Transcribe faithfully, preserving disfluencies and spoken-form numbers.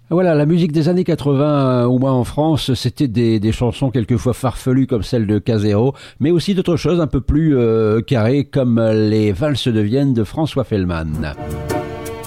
Voilà, la musique des années quatre-vingts, au moins en France, c'était des, des chansons quelquefois farfelues comme celle de Casero, mais aussi d'autres choses un peu plus euh, carrées comme les valses de Vienne de François Fellman.